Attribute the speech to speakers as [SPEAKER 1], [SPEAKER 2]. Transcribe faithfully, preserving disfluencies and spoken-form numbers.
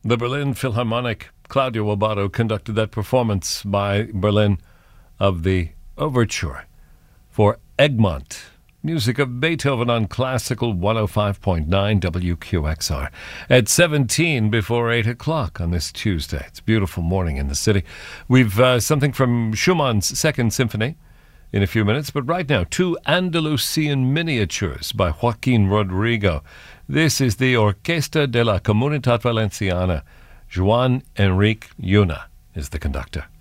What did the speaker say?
[SPEAKER 1] The Berlin Philharmonic. Claudio Abbado conducted that performance by Berlin of the overture for Egmont. Music of Beethoven on Classical one oh five point nine W Q X R. At seventeen before eight o'clock on this Tuesday. It's a beautiful morning in the city. We've uh, something from Schumann's Second Symphony in a few minutes, but right now, two Andalusian miniatures by Joaquin Rodrigo. This is the Orquesta de la Comunitat Valenciana. Joan Enrique Yuna is the conductor.